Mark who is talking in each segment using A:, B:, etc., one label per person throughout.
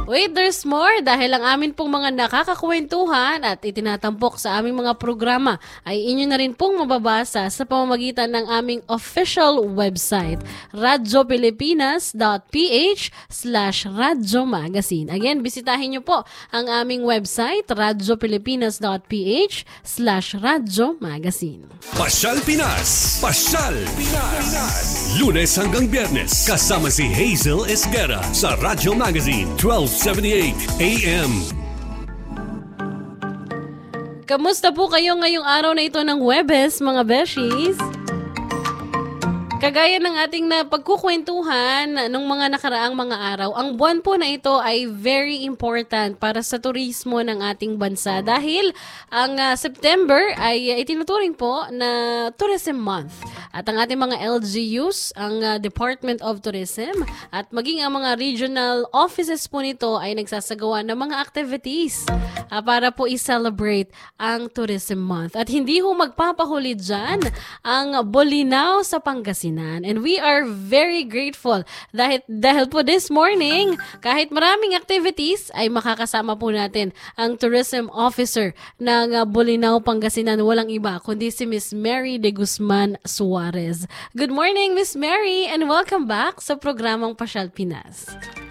A: Wait, there's more dahil ang amin pong mga nakakakwentuhan at itinatampok sa aming mga programa ay inyo na rin pong mababasa sa pamamagitan ng aming official website, radiopilipinas.ph/Radyo Magazine. Again, bisitahin nyo po ang aming website, radiopilipinas.ph/Radyo Magazine.
B: Pasyal Pinas! Pasyal Pinas! Lunes hanggang Biyernes, kasama si Hazel Esguerra sa Radyo Magazine, 1278 AM.
A: Kamusta po kayo ngayong araw na ito ng Huwebes, mga beshies? Kagaya ng ating pagkukwentuhan nung mga nakaraang mga araw, ang buwan po na ito ay very important para sa turismo ng ating bansa dahil ang September ay itinuturing po na Tourism Month. At ang ating mga LGUs, ang Department of Tourism at maging ang mga regional offices po nito ay nagsasagawa ng mga activities para po i-celebrate ang Tourism Month. At hindi ho magpapahuli dyan ang Bolinao sa Pangasinan. And we are very grateful dahil po this morning, kahit maraming activities, ay makakasama po natin ang Tourism Officer ng Bolinao, Pangasinan. Walang iba kundi si Miss Mary De Guzman Suarez. Good morning, Miss Mary, and welcome back sa programang Pasyal Pinas.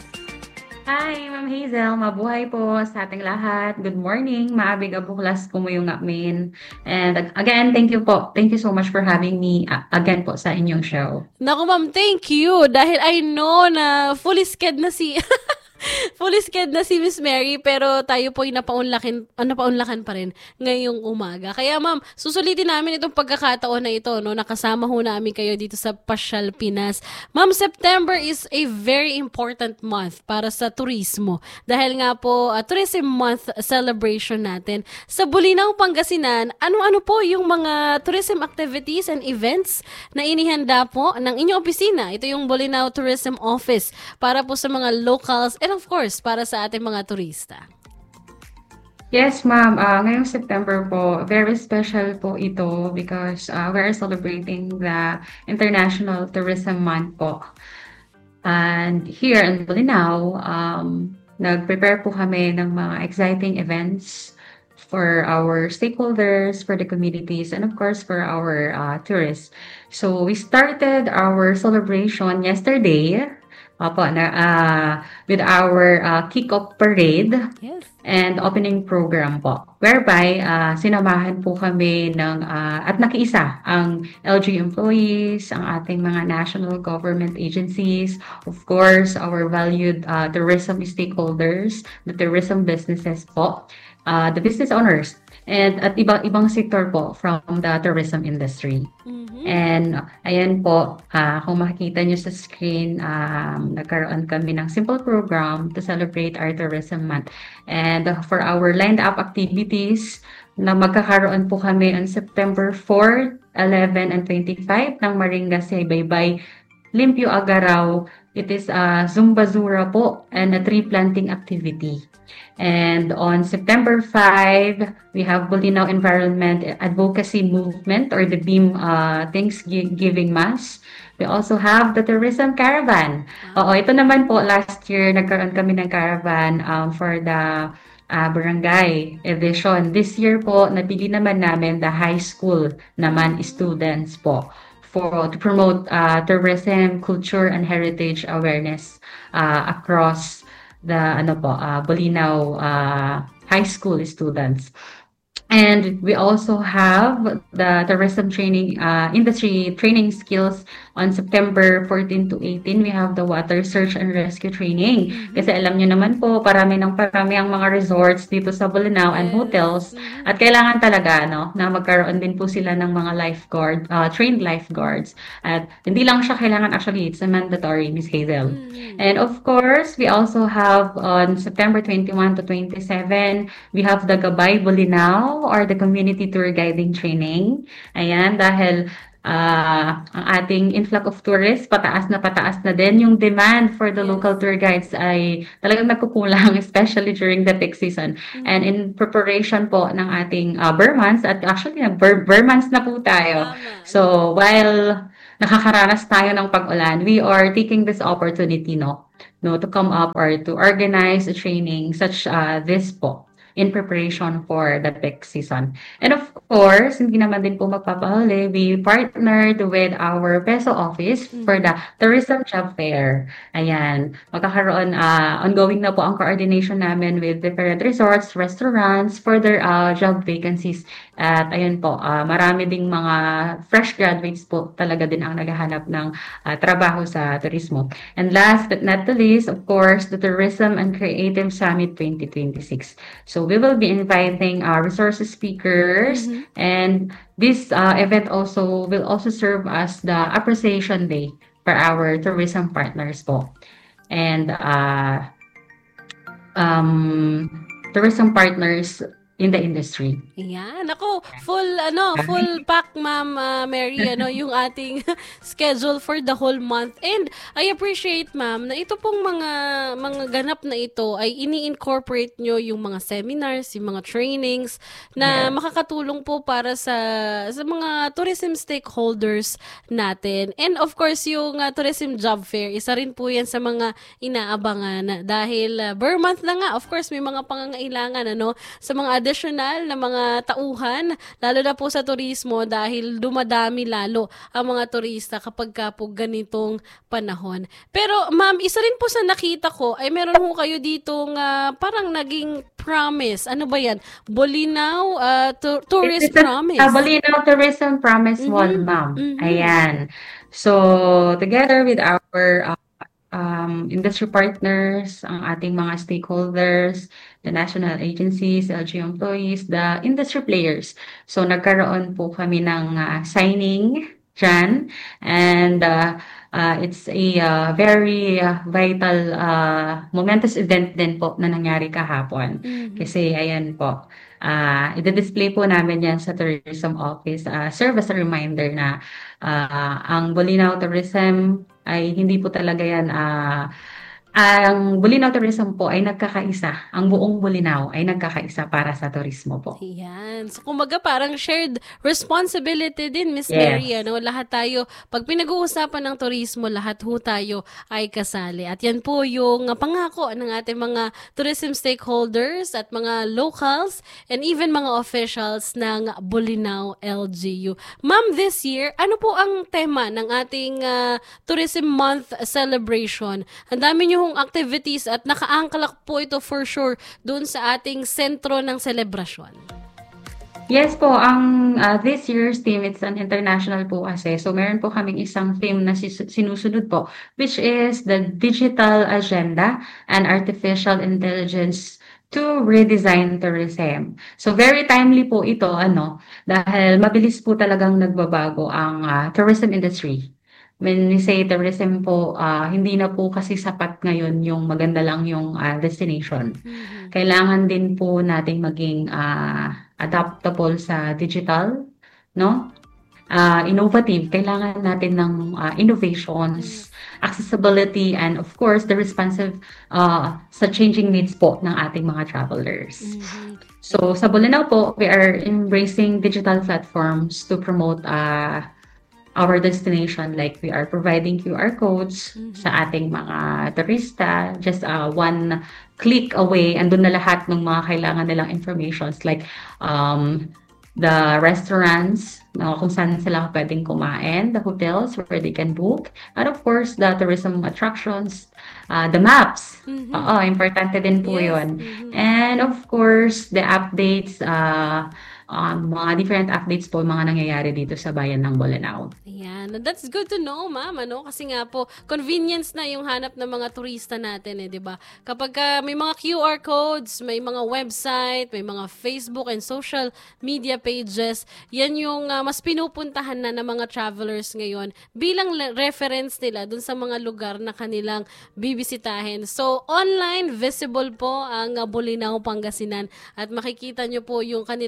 C: Hi, Ma'am Hazel. Mabuhay po sa ating lahat. Good morning. Maabig abuklas ko mo yung amin. And again, thank you po. Thank you so much for having me again po sa inyong show.
A: Naku, ma'am, thank you. Dahil I know na fully sked na si... fully sked na si Miss Mary, pero tayo po ay napaunlakan pa rin ngayong umaga. Kaya ma'am, susulitin namin itong pagkakataon na ito, no? Nakasama ho namin kayo dito sa Pasyal Pinas. Ma'am, September is a very important month para sa turismo. Dahil nga po, Tourism Month celebration natin. Sa Bolinao, Pangasinan, ano-ano po yung mga tourism activities and events na inihanda po ng inyong opisina? Ito yung Bolinao Tourism Office para po sa mga locals and of course, para sa ating mga turista.
C: Yes, ma'am. Ngayong September po, very special po ito because we're celebrating the International Tourism Month po. And here in Bolinao, nag-prepare po kami ng mga exciting events for our stakeholders, for the communities, and of course for our tourists. So we started our celebration yesterday with our kick-off parade and opening program po. Whereby, sinamahan po kami at nakiisa ang LG employees, ang ating mga national government agencies, of course, our valued tourism stakeholders, the tourism businesses po, the business owners, and at ibang sector po from the tourism industry. And ayan po, kung makikita nyo sa screen, nagkaroon kami ng simple program to celebrate our Tourism Month. And for our lined up activities, na magkakaroon po kami on September 4, 11, and 25 ng Maringa Baybay, Limpyo Agaraw. It is a Zumbazura po and a tree planting activity. And on September 5, we have Bolinao Environment Advocacy Movement or the BEAM Thanksgiving Mass. We also have the Tourism Caravan. Ito naman po, last year nagkaroon kami ng caravan for the barangay edition. This year po, napili naman namin the high school naman students po to promote tourism, culture, and heritage awareness across the Bolinao high school students. And we also have the tourism training industry training skills on September 14 to 18. We have the water search and rescue training. Kasi alam nyo naman po, parami ang mga resorts dito sa Bolinao and hotels. At kailangan talaga na magkaroon din po sila ng mga trained lifeguards. At hindi lang siya kailangan, actually, it's a mandatory, Miss Hazel. And of course, we also have on September 21 to 27, we have the Gabay Bolinao or the community tour guiding training. Ayan, dahil ang ating influx of tourists, pataas na din. Yung demand for the local tour guides ay talagang nagkukulang, especially during the peak season. And in preparation po ng ating Burr months, at actually, Burr months na po tayo. So, while nakakaranas tayo ng pag-ulan, we are taking this opportunity, no, to come up or to organize a training such this po in preparation for the peak season. And of course, hindi naman din po magpapahuli, we partnered with our PESO office for the tourism job fair. Ayan, magkakaroon, ongoing na po ang coordination namin with different resorts, restaurants, for their job vacancies. At ayun po, marami ding mga fresh graduates po talaga din ang naghahanap ng trabaho sa turismo. And last but not the least, of course, the Tourism and Creative Summit 2026. So we will be inviting resources speakers, and this event will also serve as the appreciation day for our tourism partners po. And tourism partners in the industry.
A: Yan. Ako, full pack, Ma'am Mary, yung ating schedule for the whole month. And I appreciate, Ma'am, na ito pong mga ganap na ito ay ini-incorporate nyo yung mga seminars, yung mga trainings na makakatulong po para sa mga tourism stakeholders natin. And of course, yung tourism job fair, isa rin po yan sa mga inaabangan dahil per month na nga, of course, may mga pangangailangan sa mga additional na mga tauhan, lalo na po sa turismo dahil dumadami lalo ang mga turista kapag po ganitong panahon. Pero ma'am, isa rin po sa nakita ko ay meron po kayo ditong parang naging promise. Ano ba yan? Bolinao Tourist Promise.
C: Bolinao Tourism Promise Wall, ma'am. Ayan. So, together with our industry partners, ang ating mga stakeholders, the national agencies, LG employees, the industry players. So, nagkaroon po kami ng signing dyan, and it's a very vital, momentous event din po na nangyari kahapon. Kasi, ayan po, i-display po namin yan sa tourism office, serve as a reminder na ang Bolinao Tourism ay hindi po talaga yan, ang Bolinao Tourism po ay nagkakaisa. Ang buong Bolinao ay nagkakaisa para sa turismo po.
A: Yan. So, kumbaga parang shared responsibility din, Miss Mary. Lahat tayo, pag pinag-uusapan ng turismo, lahat ho tayo ay kasali. At yan po yung pangako ng ating mga tourism stakeholders at mga locals and even mga officials ng Bolinao LGU. Ma'am, this year, ano po ang tema ng ating Tourism Month celebration? Ang dami nyo activities at nakaangkalak po ito for sure doon sa ating sentro ng selebrasyon.
C: Yes po, ang this year's theme, it's an international po kasi. So meron po kaming isang theme na sinusunod po, which is the Digital Agenda and Artificial Intelligence to Redesign Tourism. So very timely po ito, dahil mabilis po talagang nagbabago ang tourism industry. When we say tourism po, hindi na po kasi sapat ngayon yung maganda lang yung destination. Kailangan din po nating maging adaptable sa digital, innovative. Kailangan natin ng innovations, accessibility, and of course, the responsive sa changing needs po ng ating mga travelers. So sa Bolinao po, we are embracing digital platforms to promote our destination, like we are providing QR codes sa ating mga turista, just one click away, andun na lahat ng mga kailangan nilang informations, like the restaurants, kung saan sila pwedeng kumain, the hotels where they can book, and of course, the tourism attractions, the maps. Importante din po yun. And of course, the updates, mga different updates po mga nangyayari dito sa bayan ng Bolinao.
A: Ayan. That's good to know, ma'am. Kasi nga po, convenience na yung hanap ng mga turista natin, di ba? Kapag may mga QR codes, may mga website, may mga Facebook and social media pages, yan yung mas pinupuntahan na ng mga travelers ngayon bilang reference nila dun sa mga lugar na kanilang bibisitahin. So, online, visible po ang Bolinao, Pangasinan, at makikita nyo po yung kanilang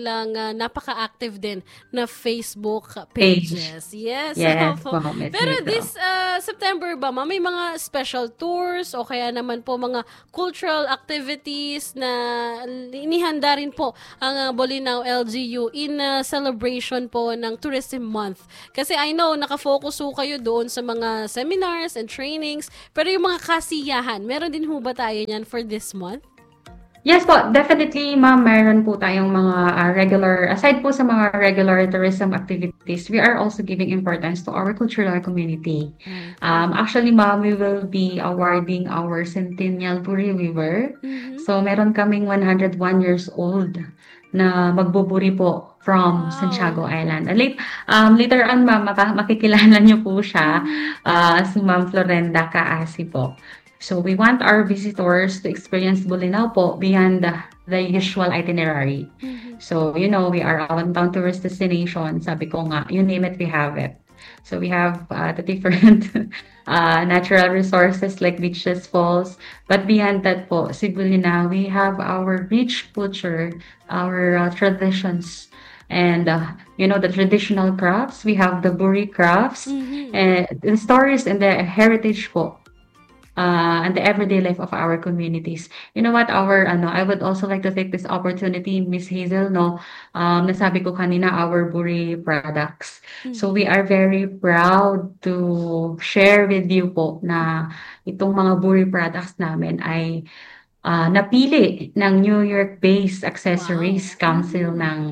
A: napaka-active din na Facebook pages. Yes.
C: Po, Miss
A: Pero
C: Hazel.
A: this September ba, ma'am, may mga special tours o kaya naman po mga cultural activities na inihanda rin po ang Bolinao LGU in celebration po ng Tourism Month. Kasi I know, nakafocus po kayo doon sa mga seminars and trainings, pero yung mga kasiyahan, meron din ho ba tayo niyan for this month?
C: Yes po, definitely ma'am, meron po tayong mga regular, aside po sa mga regular tourism activities, we are also giving importance to our cultural community. Actually ma'am, we will be awarding our Centennial Buri Weaver. So meron kaming 101 years old na magbuburi po from Santiago Island. Later on ma'am, makikilala niyo po siya, si Ma'am Florenda Kaasi po. So we want our visitors to experience Bolinao po beyond the usual itinerary. So, we are a one-town tourist destination. Sabi ko nga, you name it, we have it. So we have the different natural resources like beaches, falls. But beyond that po, si Bolinao, we have our rich culture, our traditions. And, the traditional crafts. We have the Buri crafts, the stories and the heritage po. And the everyday life of our communities. You know what, I would also like to take this opportunity, Miss Hazel, nasabi ko kanina, our Buri products. So we are very proud to share with you po na itong mga Buri products namin ay napili ng New York-based Accessories Council ng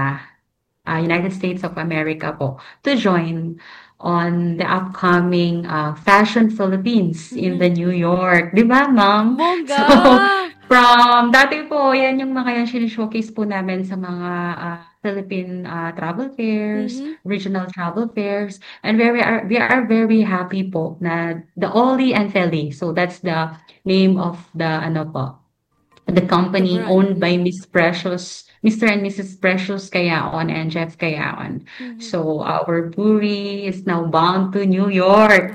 C: United States of America po to join on the upcoming Fashion Philippines in the New York. Di ba, ma'am?
A: Bongga!
C: So, from dati po, yan yung mga yan showcase po namin sa mga Philippine travel fairs, regional travel fairs, and we are very happy po na the Oli and Feli. So, that's the name of the, the company owned by Mr. and Mrs. Precious Kayaon and Jeff Kayaon. So, our Buri is now bound to New York.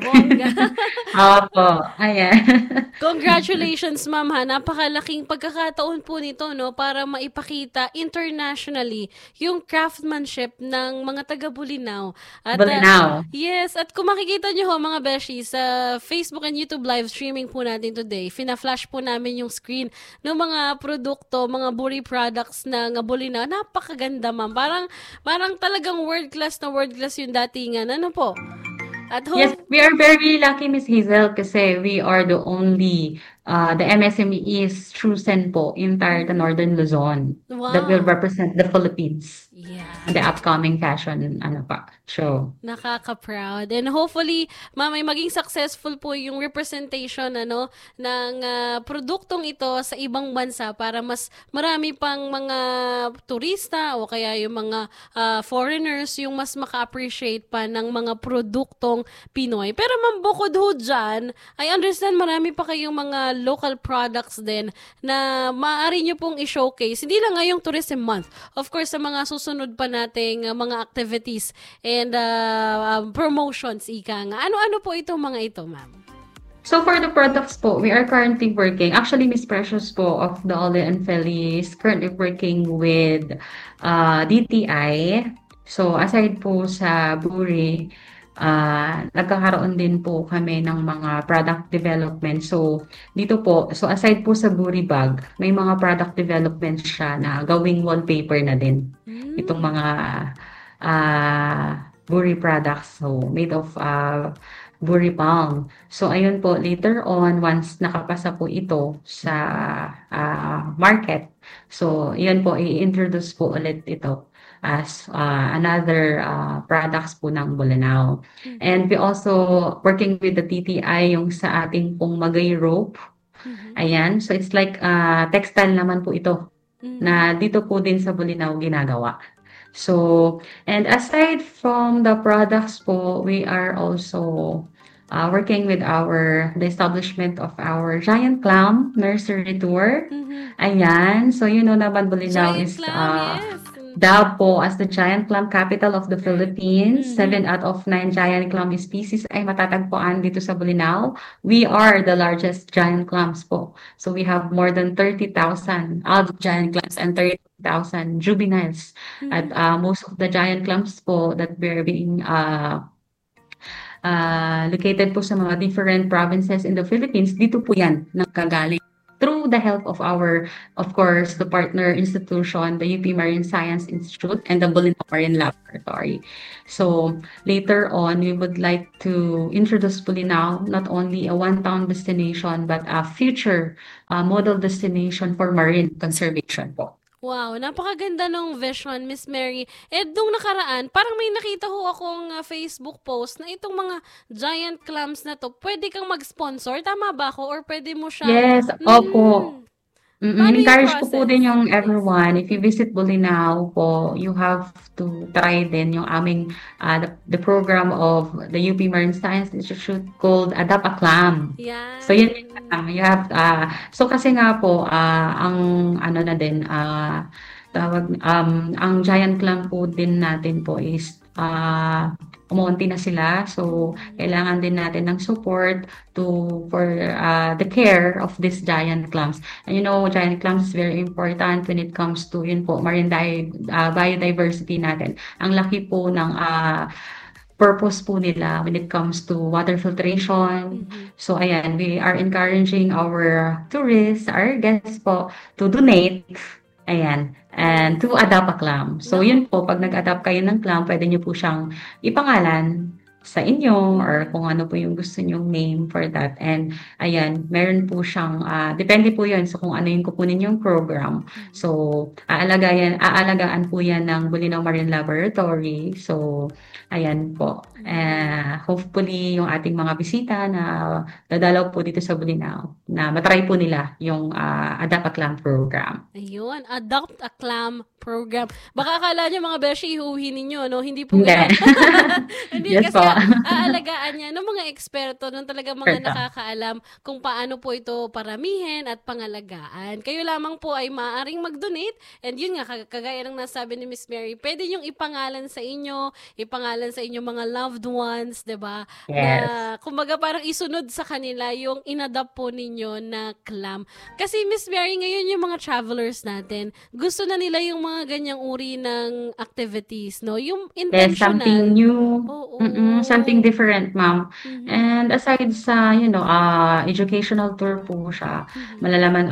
C: Opo, ayan.
A: Congratulations, ma'am, ha. Napakalaking pagkakataon po nito, para maipakita internationally yung craftsmanship ng mga taga Bolinao. At,
C: Bolinao.
A: Yes, at kung makikita nyo ho, mga beshi, sa Facebook and YouTube live streaming po natin today, fina-flash po namin yung screen ng mga produkto, mga Buri products ng Bolinao. Napakaganda, ma'am. Parang talagang world-class yung datingan. Ano po? At home.
C: Yes, we are very lucky, Miss Hazel, kasi we are the only, the MSME is chosen po entire the Northern Luzon that will represent the Philippines.
A: Yeah.
C: The upcoming fashion show.
A: Nakaka-proud. And hopefully, ma'am, ay maging successful po yung representation ng produktong ito sa ibang bansa para mas marami pang mga turista o kaya yung mga foreigners yung mas maka-appreciate pa ng mga produktong Pinoy. Pero ma'am, bukod ho dyan, I understand marami pa kayong mga local products din na maaari nyo pong i-showcase. Hindi lang ngayong Tourism Month. Of course, sa mga susunod pa nating mga activities and promotions, ika nga. Ano-ano po itong mga ito, ma'am?
C: So for the products po, we are currently working. Actually, Miss Precious po of the Ole and Feli is currently working with DTI. So aside po sa Buri, nagkakaroon din po kami ng mga product development. So dito po, aside po sa Buri bag, may mga product development siya na gawing wallpaper na din. Itong mga Buri products, so made of Buri palm. So ayun po, later on, once nakapasa po ito sa market, so yun po, i-introduce po ulit ito as another products po ng Bolinao. And we also working with the TTI yung sa ating pong Magay rope. Ayan, so it's like textile naman po ito na dito po din sa Bolinao ginagawa. So, and aside from the products po, we are also working with the establishment of our Giant Clam Nursery Tour. Ayan, so naman Bolinao
A: Giant
C: is
A: Clam, yes.
C: Davao as the giant clam capital of the Philippines. 7 out of 9 giant clam species ay matatagpuan dito sa Bolinao. We are the largest giant clams po. So we have more than 30,000 adult giant clams and 30,000 juveniles. At most of the giant clams po that we're being located po sa mga different provinces in the Philippines, dito po yan nakagaling. Through the help of our, of course, the partner institution, the UP Marine Science Institute and the Bolinao Marine Laboratory. So later on, we would like to introduce Bolinao not only a one-town destination, but a future model destination for marine conservation po.
A: Wow, napakaganda ng vision, Miss Mary. Nung nakaraan, parang may nakita ho akong Facebook post na itong mga giant clams na to, pwede kang mag-sponsor. Tama ba ako? Or pwede mo siya...
C: Yes, opo. Encourage ko po
A: process?
C: din yung everyone, if you visit Bolinao po, you have to try din yung aming the program of the UP Marine Science Institute called Adapt a Clam.
A: Yeah.
C: So yun you have so kasi nga po ang ano na din ang giant clam po din natin po is umunti na sila, so kailangan din natin ng support for the care of these giant clams. And giant clams is very important when it comes to yun po marine biodiversity natin. Ang laki po ng purpose po nila when it comes to water filtration. So ayan, we are encouraging our tourists, our guests po to donate. Ayan. And to adopt a clam. So yun po, pag nag-adopt kayo ng clam, pwede nyo po siyang ipangalan sa inyo or kung ano po yung gusto nyong name for that. And ayan, meron po siyang, depende po yun sa kung ano yung kukunin yung program. So, aalagaan po yan ng Bolinao Marine Laboratory. So, ayan po. Hopefully, yung ating mga bisita na dadalaw po dito sa Bolinao, na matry po nila yung Adopt a Clam program.
A: Ayun, Adopt a Clam program. Baka akala nyo mga beshi, ihuhin ninyo, no? Hindi po. Hindi
C: Yes
A: kasi
C: po.
A: aalagaan niya ng mga eksperto, ng talaga mga nakakaalam kung paano po ito paramihin at pangalagaan. Kayo lamang po ay maaaring mag-donate, and yun nga, kagaya ng nasabi ni Miss Mary, pwede yung ipangalan sa inyo mga loved ones, diba?
C: Yes.
A: Na, kumbaga parang isunod sa kanila yung inadapt po ninyo na clam. Kasi Miss Mary, ngayon yung mga travelers natin, gusto na nila yung mga ganyang uri ng activities, no? Yung intentional.
C: There's something new.
A: Oo.
C: Something different, ma'am. And aside sa, educational tour po siya, malalaman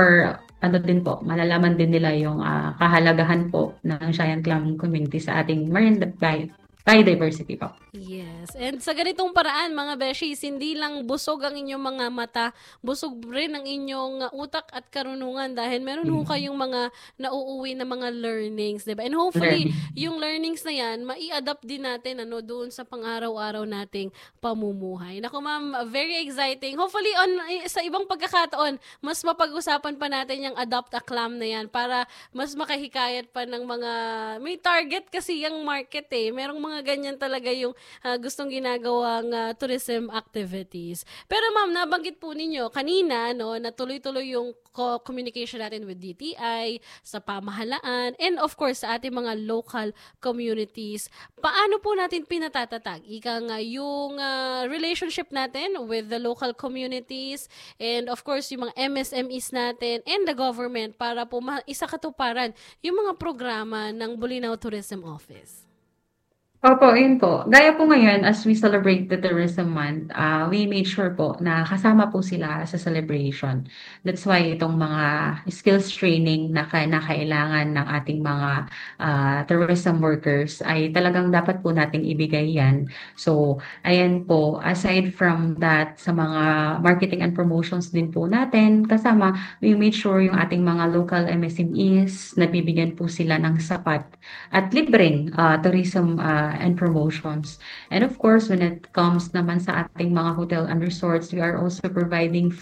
C: malalaman din nila yung kahalagahan po ng giant clam community sa ating marine biodiversity po.
A: Yes. And sa ganitong paraan, mga beshies, hindi lang busog ang inyong mga mata, busog rin ang inyong utak at karunungan dahil meron ho kayong mga nauuwi na mga learnings, diba? And hopefully, yung learnings na yan, mai-adapt din natin doon sa pang-araw-araw nating pamumuhay. Naku ma'am, very exciting. Hopefully, sa ibang pagkakataon, mas mapag-usapan pa natin yung Adopt a Clam na yan para mas makahikayat pa ng mga, may target kasi yung market merong mga ganyan talaga yung gustong ginagawang tourism activities. Pero ma'am, nabanggit po ninyo kanina na tuloy-tuloy yung communication natin with DTI, sa pamahalaan, and of course sa ating mga local communities. Paano po natin pinatatatag yung relationship natin with the local communities and of course yung mga MSMEs natin and the government para po isakatuparan yung mga programa ng Bolinao Tourism Office?
C: Opo, yun po. Gaya po ngayon, as we celebrate the Tourism Month, we made sure po na kasama po sila sa celebration. That's why itong mga skills training na kailangan ng ating mga tourism workers ay talagang dapat po nating ibigay yan. So, ayan po, aside from that, sa mga marketing and promotions din po natin, kasama, we made sure yung ating mga local MSMEs, nabibigyan po sila ng sapat at libreng tourism and promotions. And of course, when it comes naman sa ating mga hotel and resorts, we are also providing free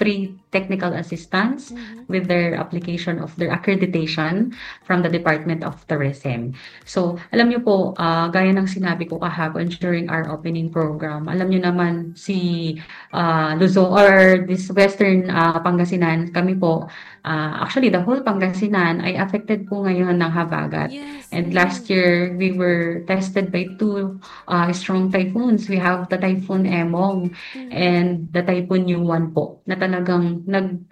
C: technical assistance with their application of their accreditation from the Department of Tourism. So, alam niyo po, gaya ng sinabi ko kahapon during our opening program, alam niyo naman si Luzon or this Western Pangasinan, kami po, actually the whole Pangasinan ay affected po ngayon ng habagat.
A: Yes.
C: And last year, we were tested by two strong typhoons. We have the Typhoon Emong and the Typhoon Yuan po na talagang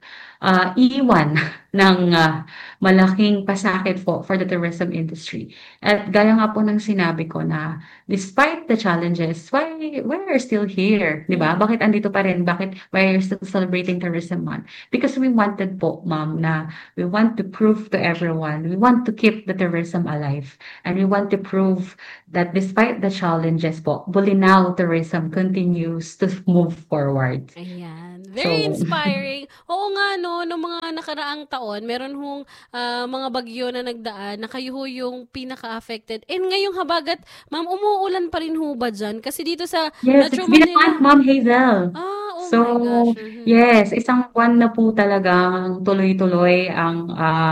C: iiwan ng malaking pasakit po for the tourism industry. At gaya nga po ng sinabi ko na despite the challenges, why we're still here, di ba? Bakit andito pa rin? Why are still celebrating Tourism Month? Because we wanted po, ma'am, na we want to prove to everyone, we want to keep the tourism alive. And we want to prove that despite the challenges po, Bolinao tourism continues to move forward.
A: Ayan. Very inspiring. Oo nga, no, noong mga nakaraang taon, meron hong mga bagyo na nagdaan na kayo ho yung pinaka-affected. And ngayong habagat, ma'am, umuulan pa rin ho ba dyan? Kasi dito sa
C: Yes,
A: Metro
C: it's been a
A: Manila.
C: month, Ma'am Hazel.
A: Oh
C: So,
A: my gosh.
C: yes, isang buwan na po talagang tuloy-tuloy ang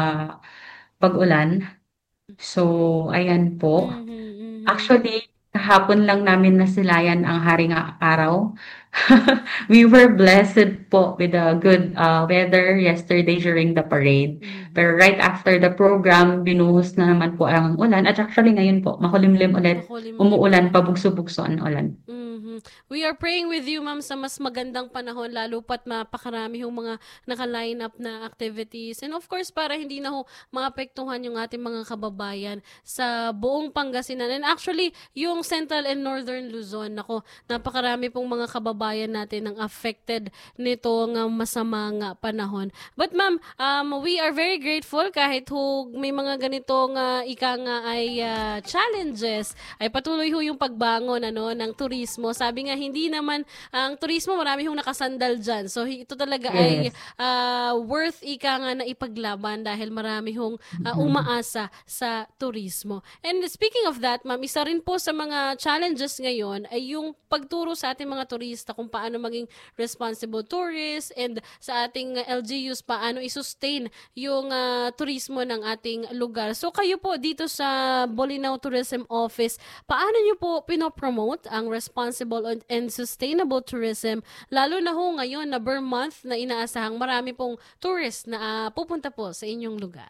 C: pag-ulan. So, ayan po. Actually, kahapon lang namin nasilayan ang haring araw. We were blessed po with the good weather yesterday during the parade. Pero right after the program, binuhos na naman po ang ulan. At actually ngayon po, makulimlim ulit. Umuulan, pabugso-bugso ang ulan.
A: We are praying with you, ma'am, sa mas magandang panahon, lalo pat mapakarami yung mga naka-line up na activities. And of course, para hindi na ho maapektuhan yung ating mga kababayan sa buong Pangasinan. And actually, yung Central and Northern Luzon, nako, napakarami pong mga kababayan natin ang affected nito ng masamang panahon. But ma'am, we are very grateful kahit ho may mga ganitong challenges, ay patuloy ho yung pagbangon ng turismo. Sabi nga, hindi naman ang turismo, marami hong nakasandal dyan. So, ito talaga ay worth na ipaglaban dahil marami hong umaasa sa turismo. And speaking of that, ma'am, isa rin po sa mga challenges ngayon ay yung pagturo sa ating mga turista kung paano maging responsible tourist and sa ating LGUs, paano i-sustain yung turismo ng ating lugar. So, kayo po dito sa Bolinao Tourism Office, paano nyo po pinopromote ang responsible and sustainable tourism, lalo na ho ngayon na Burr Month na inaasahang marami pong tourists na pupunta po sa inyong lugar?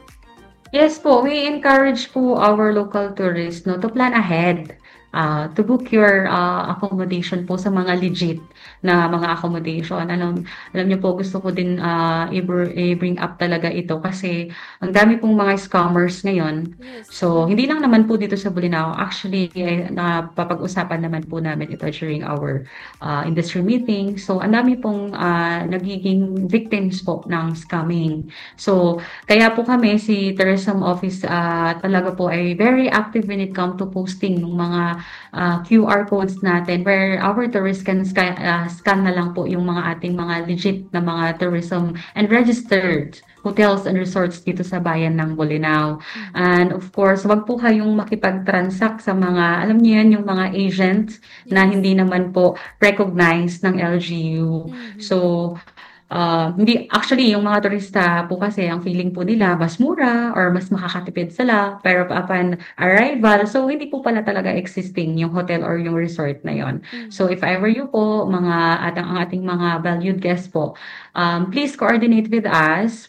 C: Yes po, we encourage po our local tourists to plan ahead. To book your accommodation po sa mga legit na mga accommodation. Alam niyo po, gusto ko din i-bring up talaga ito kasi ang dami pong mga scammers ngayon.
A: Yes.
C: So, hindi lang naman po dito sa Bolinao. Actually, napapag-usapan naman po namin ito during our industry meeting. So, ang dami pong nagiging victims po ng scamming. So, kaya po kami, si Tourism Office talaga po ay very active when it comes to posting ng mga QR codes natin where our tourists can scan na lang po yung mga ating mga legit na mga tourism and registered hotels and resorts dito sa bayan ng Bolinao. And of course, wag po kayong makipag-transact sa mga, alam niyo yan, yung mga agents na hindi naman po recognized ng LGU. So, hindi, actually, yung mga turista po kasi, ang feeling po nila, mas mura or mas makakatipid sila. Pero upon arrival, so hindi po pala talaga existing yung hotel or yung resort na yon. So if ever you po, ang ating mga valued guests po, please coordinate with us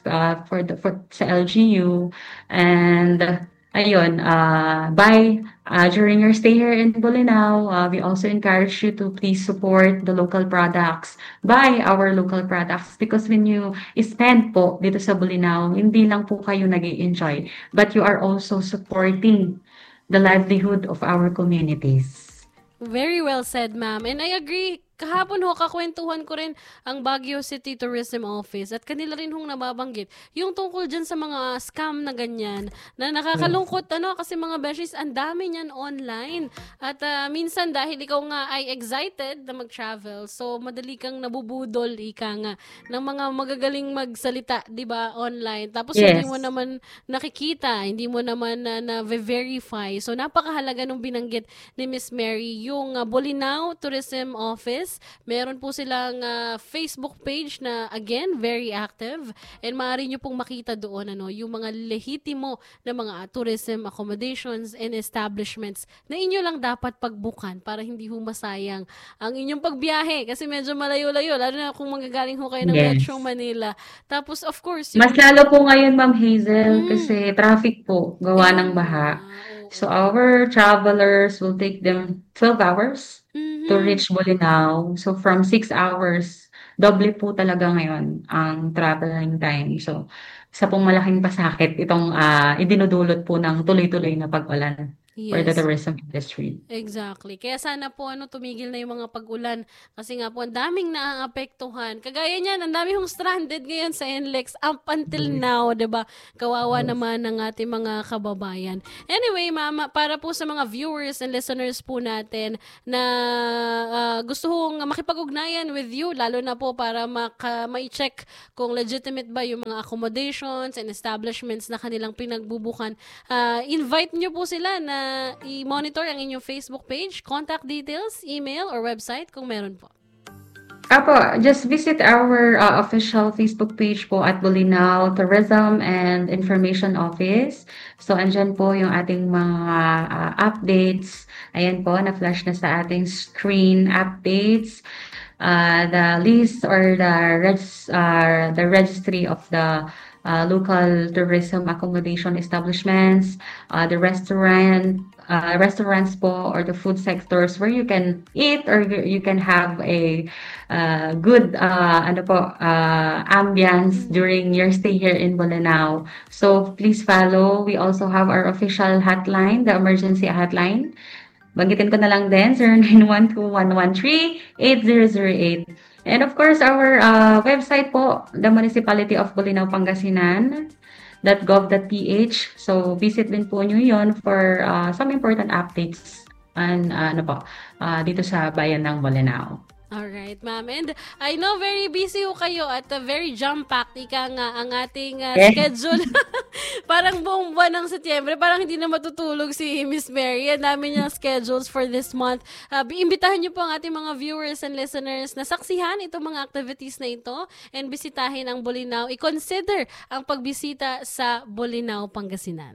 C: sa LGU. And ayun, during your stay here in Bolinao, we also encourage you to please support the local products, buy our local products, because when you spend po dito sa Bolinao, hindi lang po kayo nag-i-enjoy, but you are also supporting the livelihood of our communities.
A: Very well said, ma'am. And I agree. Kahapon ho, kakwentuhan ko rin ang Baguio City Tourism Office at kanila rin hong nababanggit yung tungkol dyan sa mga scam na ganyan na nakakalungkot kasi mga beshies, ang dami niyan online at minsan dahil ikaw nga ay excited na mag-travel, so madali kang nabubudol ng mga magagaling magsalita, di ba, online, tapos hindi mo naman nakikita, hindi mo naman na-verify. So napakahalaga nung binanggit ni Miss Mary yung Bolinao Tourism Office Office. Meron po silang Facebook page na again, very active. And maaari nyo pong makita doon yung mga lehitimo na mga tourism accommodations and establishments na inyo lang dapat pagbukan para hindi ho masayang ang inyong pagbiyahe. Kasi medyo malayo-layo, lalo na kung manggagaling ho kayo ng Metro Manila. Tapos of course,
C: mas lalo po ngayon, Ma'am Hazel, kasi traffic po, gawa ng baha. So our travelers will take them 12 hours to reach Bolinao. So from 6 hours, doble po talaga ngayon ang traveling time. So isa pong malaking pasakit itong idinudulot po ng tuloy-tuloy na pag-ulan. For the tourism industry.
A: Exactly. Kaya sana po tumigil na yung mga pag-ulan kasi nga po ang daming naaapektuhan. Kagaya niyan, ang dami hong stranded ngayon sa NLEX up until now, 'di ba? Kawawa naman ng ating mga kababayan. Anyway, Mama, para po sa mga viewers and listeners po natin na gusto hong makipag-ugnayan with you, lalo na po para ma-check kung legitimate ba yung mga accommodations and establishments na kanilang pinagbubukan, invite niyo po sila na i-monitor ang inyong Facebook page, contact details, email, or website kung meron po.
C: Apo, just visit our official Facebook page po at Bolinao Tourism and Information Office. So, andyan po yung ating mga updates. Ayan po, na-flash na sa ating screen updates. The list or the registry of the local tourism accommodation establishments, the restaurants po or the food sectors where you can eat or you can have a good ambience during your stay here in Bolinao. So please follow. We also have our official hotline, the emergency hotline. Banggitin ko na lang din, 0912-113-8008. And of course, our website po, the Municipality of Bolinao, Pangasinan.gov.ph. So visit din po nyo yun for some important updates and dito sa bayan ng Bolinao.
A: Alright, ma'am. And I know very busy ho kayo at very jam-packed. Ika nga ang ating schedule. Parang buong buwan ng Setyembre, parang hindi na matutulog si Miss Mary. Ang dami niyang schedules for this month. Imbitahan niyo po ang ating mga viewers and listeners na saksihan itong mga activities na ito and bisitahin ang Bolinao. I-consider ang pagbisita sa Bolinao, Pangasinan.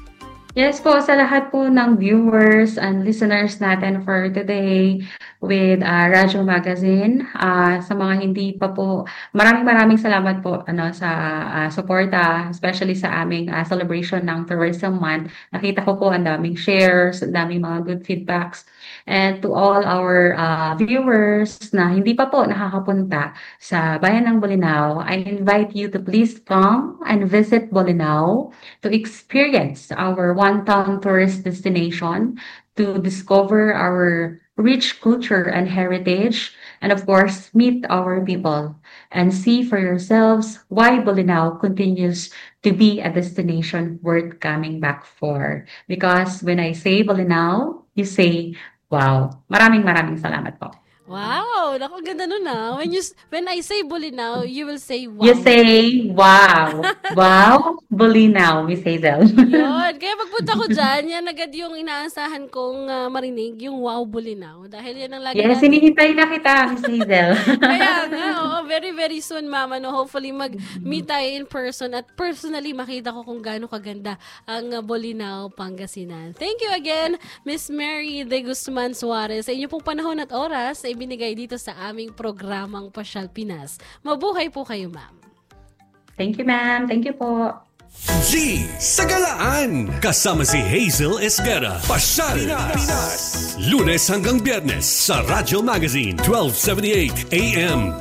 C: Yes po, sa lahat po ng viewers and listeners natin for today with Radyo Magazine. Sa mga hindi pa po, maraming salamat po sa suporta, especially sa aming celebration ng Tourism Month. Nakita ko po ang daming shares, ang daming mga good feedbacks. And to all our viewers na hindi pa po nakakapunta sa bayan ng Bolinao, I invite you to please come and visit Bolinao to experience our one-town tourist destination, to discover our rich culture and heritage, and of course, meet our people and see for yourselves why Bolinao continues to be a destination worth coming back for. Because when I say Bolinao, you say, wow. Maraming salamat po.
A: Wow! Naku, ganda nun When I say Bolinao, you will say wow.
C: You say wow. Wow, Bolinao, Miss Hazel.
A: Yun. Kaya pagpunta ko dyan, yan agad yung inaasahan kong marinig, yung wow, Bolinao. Dahil yan ang lagi
C: Yes, hinihintay na kita, Miss Hazel.
A: Kaya nga, very, very soon, Mama. Hopefully, mag-meet tayo in person at personally makita ko kung gaano kaganda ang Bolinao, Pangasinan. Thank you again, Miss Mary de Guzman Suarez, sa inyo pong panahon at oras na binigay dito sa aming programang Pasyal Pinas. Mabuhay po kayo, ma'am.
C: Thank you, ma'am. Thank you po.
B: G sa Galaan. Kasama si Hazel Esguera. Pasyal Pinas. Lunes hanggang Biyernes sa Radyo Magazine 1278 AM.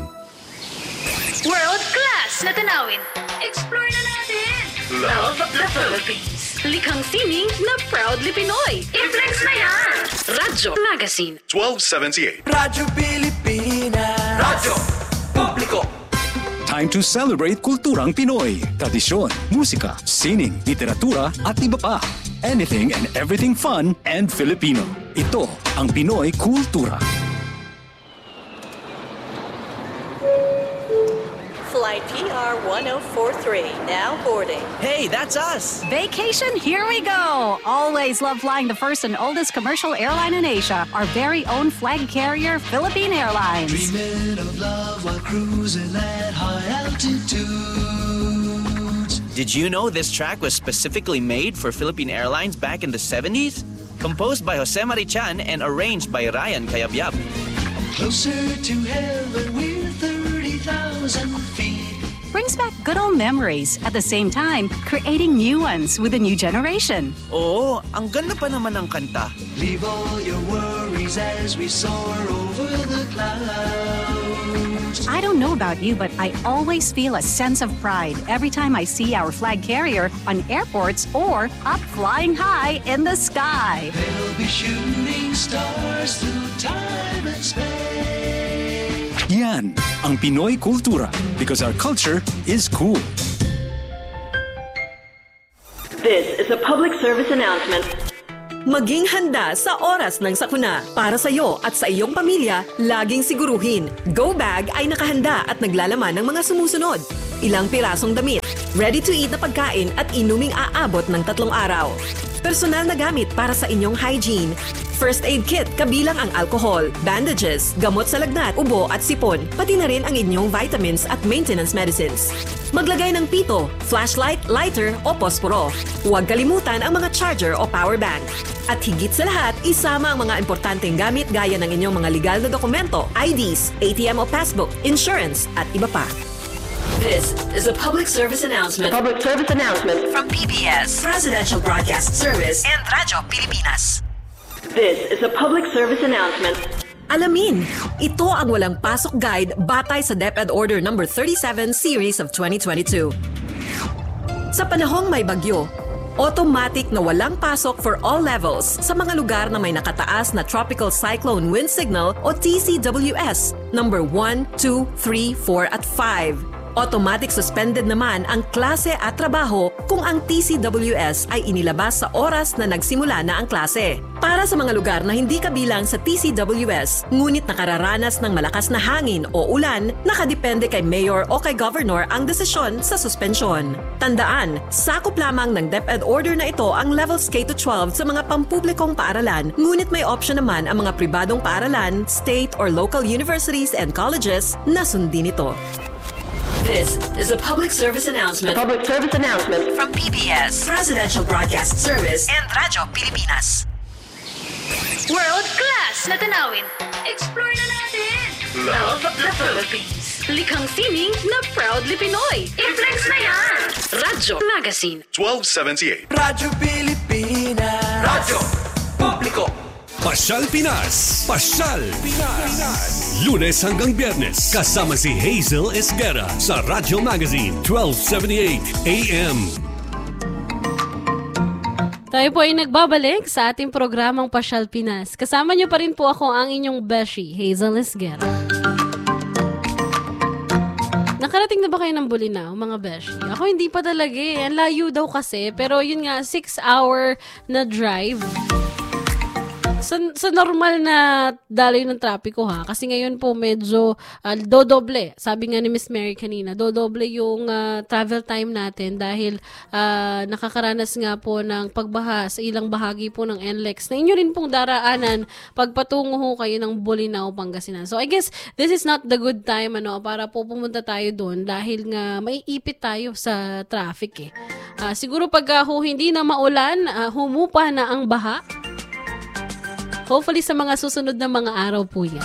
D: World class na tanawin. Explore na natin. Love the Philippines. Likhang sining na proudly Pinoy. I-flex na yan. Radyo Magazine
E: 1278.
F: Radyo Pilipinas.
E: Radyo Publiko.
G: Time to celebrate kulturang Pinoy. Tradisyon, musika, sining, literatura at iba pa. Anything and everything fun and Filipino. Ito ang Pinoy Kultura.
D: Flight
H: PR 1043, now boarding.
F: Hey, that's us!
I: Vacation, here we go! Always love flying the first and oldest commercial airline in Asia, our very own flag carrier, Philippine Airlines.
J: Dreaming of love while cruising at high altitudes.
F: Did you know this track was specifically made for Philippine Airlines back in the 70s? Composed by Jose Marichan and arranged by Ryan Cayabyab.
J: Closer to heaven with 30,000 feet.
I: Brings back good old memories, at the same time, creating new ones with a new generation.
F: Oo, ang ganda pa naman ng kanta.
J: Leave all your worries as we soar over the clouds.
I: I don't know about you, but I always feel a sense of pride every time I see our flag carrier on airports or up flying high in the sky.
J: They'll be shooting stars through time and space.
G: Yan ang Pinoy kultura because our culture is cool.
H: This is a public service announcement.
K: Maging handa sa oras ng sakuna. Para sa iyo at sa iyong pamilya, laging siguruhin. Go Bag ay nakahanda at naglalaman ng mga sumusunod. Ilang pirasong damit, ready-to-eat na pagkain at inuming aabot ng 3 araw. Personal na gamit para sa inyong hygiene. First aid kit kabilang ang alcohol, bandages, gamot sa lagnat, ubo at sipon, pati na rin ang inyong vitamins at maintenance medicines. Maglagay ng pito, flashlight, lighter o posporo. Huwag kalimutan ang mga charger o power bank. At higit sa lahat, isama ang mga importanteng gamit gaya ng inyong mga legal na dokumento, IDs, ATM o passbook, insurance at iba pa.
D: This is a public service announcement.
H: Public service announcement
D: From PBS, Presidential Broadcast Service, and Radyo Pilipinas.
H: This is a public service announcement.
K: Alamin, ito ang walang pasok guide batay sa DepEd Order No. 37 Series of 2022. Sa panahong may bagyo, automatic na walang pasok for all levels sa mga lugar na may nakataas na Tropical Cyclone Wind Signal o TCWS No. 1, 2, 3, 4 at 5. Automatic suspended naman ang klase at trabaho kung ang TCWS ay inilabas sa oras na nagsimula na ang klase. Para sa mga lugar na hindi kabilang sa TCWS, ngunit nakararanas ng malakas na hangin o ulan, nakadepende kay Mayor o kay Governor ang desisyon sa suspensyon. Tandaan, sakop lamang ng DepEd order na ito ang levels K-12 sa mga pampublikong paaralan, ngunit may option naman ang mga pribadong paaralan, state or local universities and colleges na sundin ito.
D: This is a public service announcement.
H: Public service announcement
D: From PBS, Presidential Broadcast Service, and Radyo Pilipinas. World class na tanawin. Explore na natin. Love of the Philippines. Likhang sining na proudly Pinoy. I-flex na yan. Radyo Magazine.
E: 1278.
F: Radyo Pilipinas. Radyo Publiko.
B: Pasyal Pinas. Pasyal Pinas. Lunes hanggang Biyernes, kasama si Hazel Esguerra sa Radyo Magazine 1278 AM.
A: Tayo po ay nagbabalik sa ating programang Pasyal Pinas. Kasama niyo pa rin po ako ang inyong beshi, Hazel Esguerra. Nakarating na ba kayo ng Bolinao, mga beshi? Ako hindi pa talaga eh. Ang layo daw kasi. Pero yun nga, 6-hour na drive. Sa normal na daloy ng trapiko ha. Kasi ngayon po medyo dodoble. Sabi nga ni Miss Mary kanina, dodoble yung travel time natin dahil nakakaranas nga po ng pagbaha sa ilang bahagi po ng NLEX na inyo rin pong daraanan pagpatungo ho kayo ng Bolinao, Pangasinan. So I guess this is not the good time para po pumunta tayo doon dahil nga maiipit tayo sa traffic eh. Siguro pag hindi na maulan, humupa na ang baha. Hopefully sa mga susunod na mga araw po yan.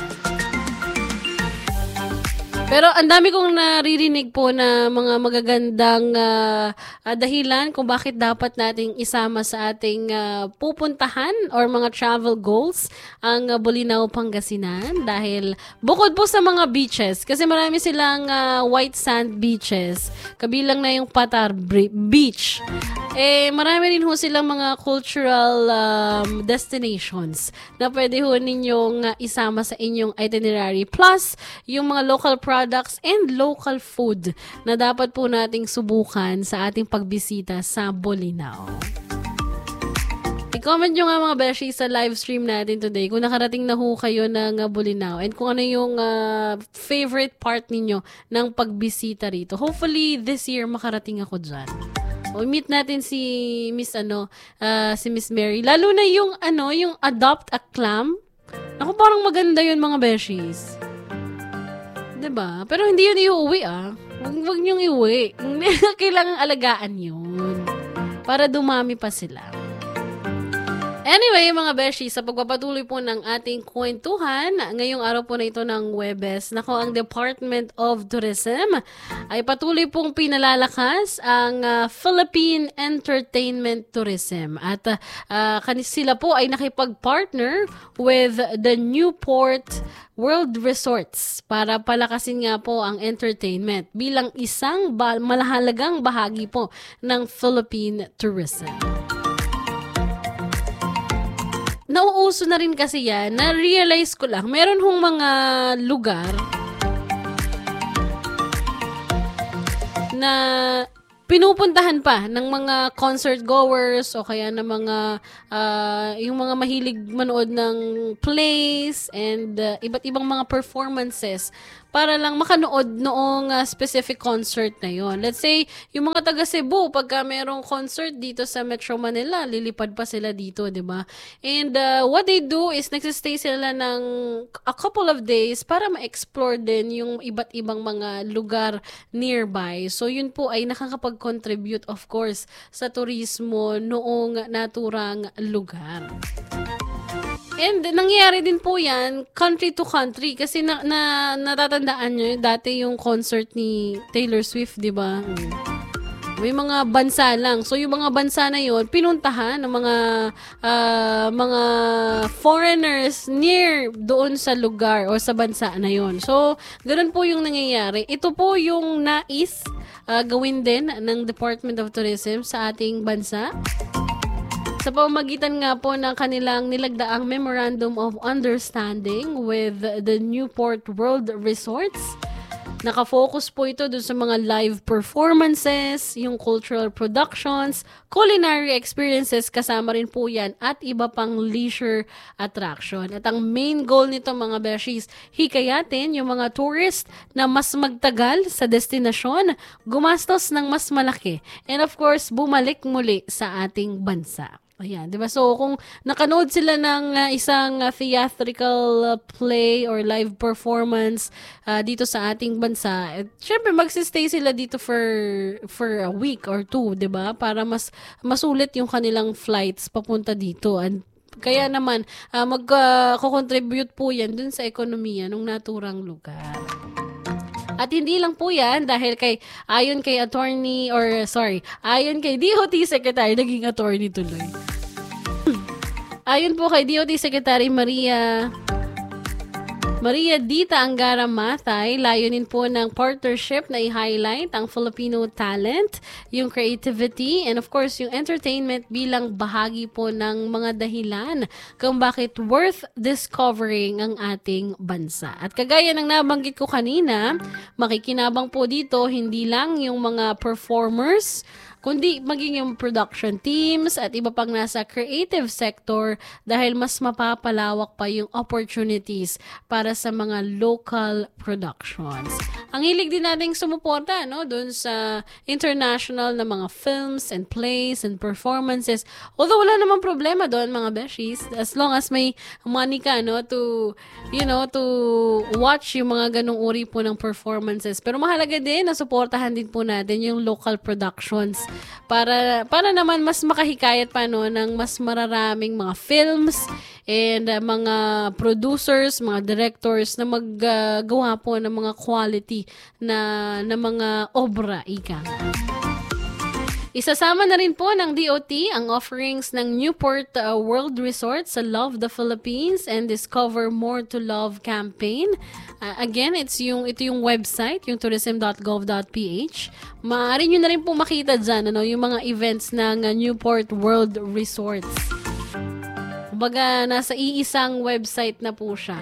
A: Pero ang dami kong naririnig po na mga magagandang dahilan kung bakit dapat nating isama sa ating pupuntahan or mga travel goals ang Bolinao, Pangasinan. Dahil bukod po sa mga beaches, kasi marami silang white sand beaches, kabilang na yung Patar Beach. Marami rin ho silang mga cultural destinations na pwede ho ninyong isama sa inyong itinerary. Plus, yung mga local products and local food na dapat po nating subukan sa ating pagbisita sa Bolinao. I-comment nyo nga mga beshi sa live stream natin today kung nakarating na ho kayo ng Bolinao and kung ano yung favorite part ninyo ng pagbisita rito. Hopefully, this year makarating ako dyan. Meet natin si Miss si Miss Mary. Lalo na yung yung Adopt a Clam. Ako parang maganda yun mga beshies. 'Di ba? Pero hindi yun iuwi Huwag niyong iuwi. Kailangang alagaan yun. Para dumami pa sila. Anyway, mga beshi, sa pagpapatuloy po ng ating kwentuhan, ngayong araw po na ito ng Huwebes, ang Department of Tourism ay patuloy pong pinalalakas ang Philippine Entertainment Tourism. At sila po ay nakipag-partner with the Newport World Resorts para palakasin nga po ang entertainment bilang isang malahalagang bahagi po ng Philippine tourism. Nauuso na rin kasi yan, na-realize ko lang, meron hong mga lugar na pinupuntahan pa ng mga concert goers o kaya ng mga yung mga mahilig manood ng plays and iba't ibang mga performances para lang makanood noong specific concert na yon. Let's say, yung mga taga Cebu, pagka merong concert dito sa Metro Manila, lilipad pa sila dito, di ba? And what they do is nagsistay sila ng a couple of days para ma-explore din yung iba't ibang mga lugar nearby. So, yun po ay nakakapag-contribute, of course, sa turismo noong naturang lugar. And nangyayari din po yan country to country kasi natatandaan nyo dati yung concert ni Taylor Swift, di ba? May mga bansa lang. So yung mga bansa na yon pinuntahan ng mga foreigners near doon sa lugar o sa bansa na yon. So ganoon po yung nangyayari. Ito po yung nais gawin din ng Department of Tourism sa ating bansa. Sa pamamagitan nga po ng kanilang nilagdaang Memorandum of Understanding with the Newport World Resorts. Nakafocus po ito dun sa mga live performances, yung cultural productions, culinary experiences, kasama rin po yan, at iba pang leisure attraction. At ang main goal nito mga beshies, hikayatin yung mga tourist na mas magtagal sa destinasyon, gumastos ng mas malaki, and of course, bumalik muli sa ating bansa. Ayan, di ba? So, kung nakanood sila ng isang theatrical play or live performance dito sa ating bansa, syempre magsistay sila dito for a week or two, di ba? Para mas masulit yung kanilang flights papunta dito. And kaya naman, mag-contribute po yan dun sa ekonomiya ng naturang lugar. At hindi lang po yan dahil ayon kay DOT Secretary, naging attorney tuloy. Ayon po kay DOT Secretary Maria Dita Angara Matay, layunin po ng partnership na i-highlight ang Filipino talent, yung creativity, and of course, yung entertainment bilang bahagi po ng mga dahilan kung bakit worth discovering ang ating bansa. At kagaya ng nabanggit ko kanina, makikinabang po dito hindi lang yung mga performers, kundi maging yung production teams at iba pang nasa creative sector dahil mas mapapalawak pa yung opportunities para sa mga local productions. Ang hilig din nating sumuporta doon sa international na mga films and plays and performances. Although wala namang problema doon mga beshies, as long as may money ka to watch yung mga ganong uri po ng performances. Pero mahalaga din na suportahan din po natin yung local productions para naman mas makahikayat pa ng mas mararaming mga films and mga producers, mga directors na maggawa po ng mga quality na mga obra ika. Isasama na rin po ng DOT ang offerings ng Newport World Resort sa Love the Philippines and Discover More to Love campaign. Again, ito yung website, yung tourism.gov.ph. Maaari nyo na rin po makita dyan yung mga events ng Newport World Resorts. Kumbaga, nasa iisang website na po siya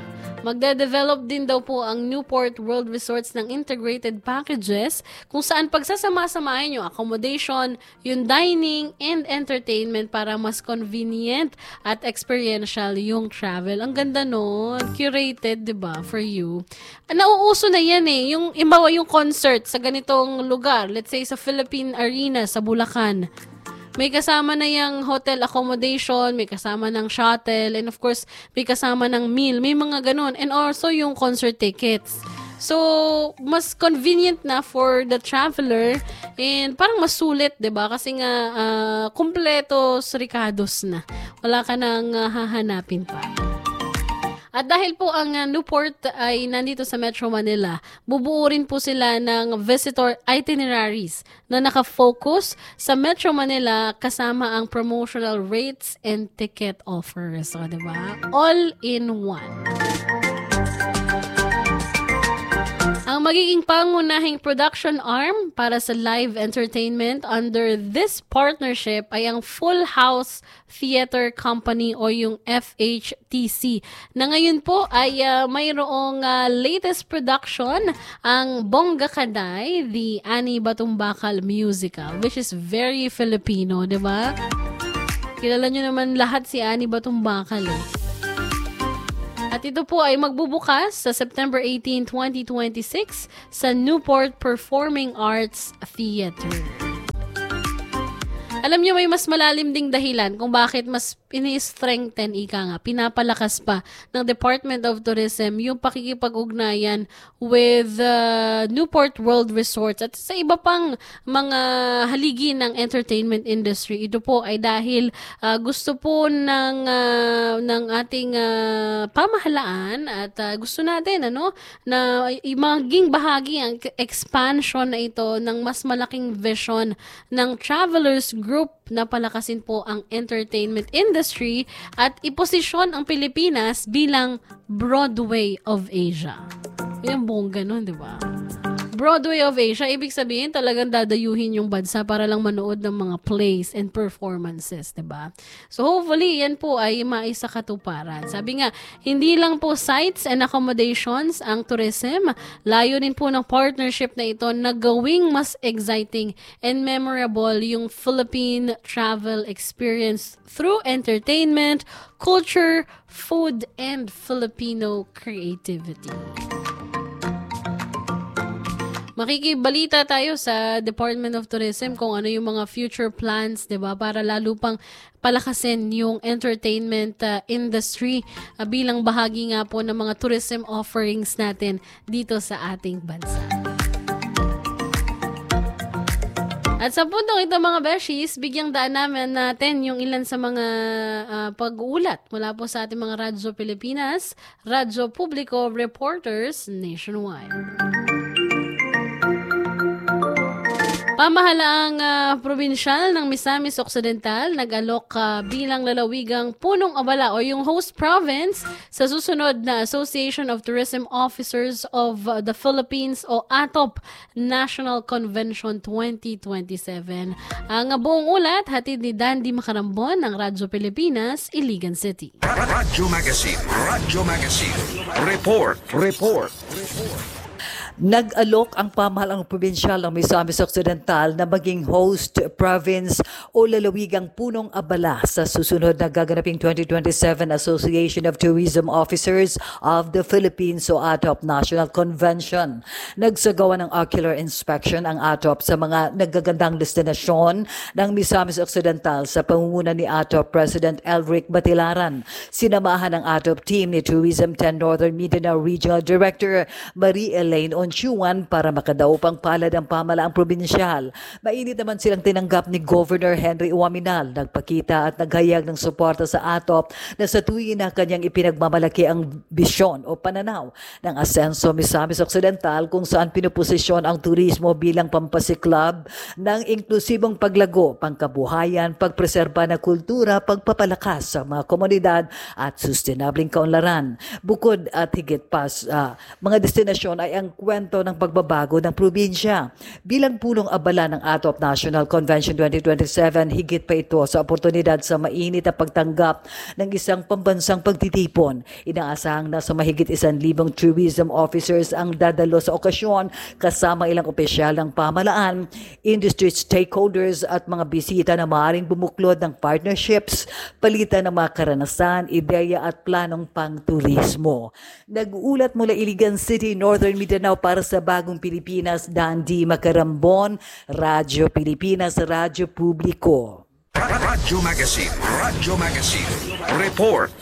A: Magde-develop din daw po ang Newport World Resorts ng integrated packages kung saan pagsasama-samahin yung accommodation, yung dining, and entertainment para mas convenient at experiential yung travel. Ang ganda nun. Curated, diba, for you. Nauuso na yan eh. Yung imbawa yung concert sa ganitong lugar. Let's say sa Philippine Arena sa Bulacan. May kasama na yung hotel accommodation, may kasama ng shuttle, and of course, may kasama ng meal. May mga ganun. And also yung concert tickets. So, mas convenient na for the traveler and parang mas sulit, 'di ba? Kasi nga kumpletos ricados na. Wala ka nang hahanapin pa. At dahil po ang Newport ay nandito sa Metro Manila, bubuo rin po sila ng visitor itineraries na nakafocus sa Metro Manila kasama ang promotional rates and ticket offers. So, diba? All in one. Ang magiging pangunahing production arm para sa live entertainment under this partnership ay ang Full House Theater Company o yung FHTC na ngayon po ay mayroong latest production ang Bongga Kaday, the Ani Batumbakal musical, which is very Filipino, di ba? Kilala nyo naman lahat si Ani Batumbakal eh. At ito po ay magbubukas sa September 18, 2026 sa Newport Performing Arts Theater. Alam niyo may mas malalim ding dahilan kung bakit mas ini-strengthen, pinapalakas pa ng Department of Tourism yung pakikipag-ugnayan with Newport World Resorts at sa iba pang mga haligi ng entertainment industry. Ito po ay dahil gusto po ng ating pamahalaan at gusto natin na maging bahagi ang expansion na ito ng mas malaking vision ng Travelers Group na palakasin po ang entertainment industry at iposisyon ang Pilipinas bilang Broadway of Asia. Yung bongga nun, di ba? Broadway of Asia, ibig sabihin talagang dadayuhin yung bansa para lang manood ng mga plays and performances, diba? So hopefully, yan po ay maisakatuparan. Sabi nga, hindi lang po sites and accommodations ang tourism, layo din po ng partnership na ito na gawing mas exciting and memorable yung Philippine travel experience through entertainment, culture, food, and Filipino creativity. Makikibalita tayo sa Department of Tourism kung ano yung mga future plans, 'di ba? Para lalo pang palakasin yung entertainment industry bilang bahagi nga po ng mga tourism offerings natin dito sa ating bansa. At sa puntong ito mga beshies, bigyang daan natin yung ilan sa mga pag-uulat mula po sa ating mga Radyo Pilipinas, Radyo Publiko reporters nationwide. Pamahalaang probinsyal ng Misamis Occidental nag-alok bilang lalawigang punong abala o yung host province sa susunod na Association of Tourism Officers of the Philippines o ATOP National Convention 2027. Ang buong ulat hatid ni Dandy Macarambon ng Radyo Pilipinas, Iligan City.
B: Radyo Magazine. Report.
L: Nag-alok ang pamahalaang probinsyal ng Misamis Occidental na maging host province o lalawigang punong abala sa susunod na gaganaping 2027 Association of Tourism Officers of the Philippines o ATOP National Convention. Nagsagawa ng ocular inspection ang ATOP sa mga nagagandang destinasyon ng Misamis Occidental sa pangunguna ni ATOP President Elric Batilaran. Sinamahan ng ATOP team ni Tourism 10 Northern Mindanao Regional Director Marie-Elaine Onchuan para makadaupang palad ang pamahalaang probinsyal. Mainit naman silang tinanggap ni Governor Henry Uwaminal. Nagpakita at naghayag ng suporta sa ATOP na sa tuwin na kanyang ipinagmamalaki ang bisyon o pananaw ng Asenso Misamis Occidental kung saan pinuposisyon ang turismo bilang pampasiklab ng inklusibong paglago, pangkabuhayan, pagpreserba ng kultura, pagpapalakas sa mga komunidad at sustainabling kaunlaran. Bukod at higit pa sa mga destinasyon ay ang kwento ng pagbabago ng probinsya. Bilang punong abala ng ATOP National Convention 2027, higit pa ito sa oportunidad sa mainit na pagtanggap ng isang pambansang pagtitipon. Inaasahang nasa mahigit 1,000 tourism officers ang dadalo sa okasyon kasama ilang opisyal ng pamahalaan, industry stakeholders at mga bisita na maaaring bumuklod ng partnerships, palitan ng mga karanasan, ideya at planong pang-turismo. Nag-uulat mula Iligan City, Northern Mindanao para sa Bagong Pilipinas, Dandy Macarambon, Radyo Pilipinas, Radyo Publiko.
B: Radyo Magazine. Report.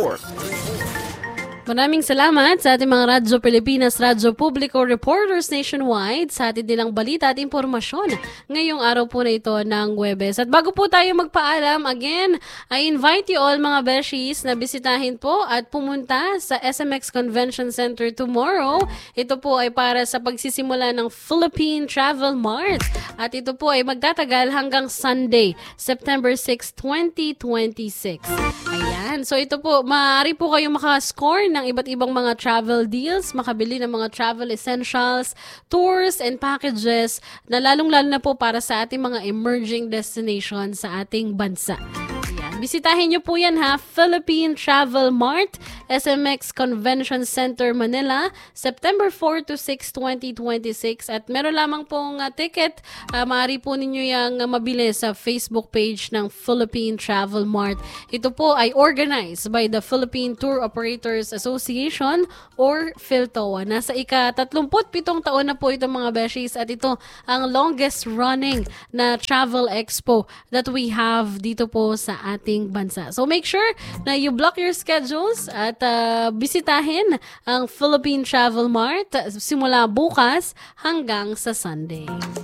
A: Maraming salamat sa ating mga Radyo Pilipinas, Radyo Publiko reporters nationwide sa ating nilang balita at impormasyon ngayong araw po na ito ng Huwebes. At bago po tayo magpaalam, again, I invite you all mga beshies na bisitahin po at pumunta sa SMX Convention Center tomorrow. Ito po ay para sa pagsisimula ng Philippine Travel Mart. At ito po ay magtatagal hanggang Sunday, September 6, 2026. Ayan. So ito po, maaari po kayong makascore ng iba't ibang mga travel deals, makabili ng mga travel essentials, tours and packages na lalong-lalo na po para sa ating mga emerging destinations sa ating bansa. Ayan. Bisitahin nyo po yan ha, Philippine Travel Mart, SMX Convention Center, Manila, September 4 to 6, 2026. At meron lamang pong ticket, maaari po ninyo yung mabili sa Facebook page ng Philippine Travel Mart. Ito po ay organized by the Philippine Tour Operators Association or PhilToA. Nasa ika-37 taon na po itong mga beshies at ito ang longest running na travel expo that we have dito po sa ating bansa. So make sure na you block your schedules at bisitahin ang Philippine Travel Mart simula bukas hanggang sa Sunday.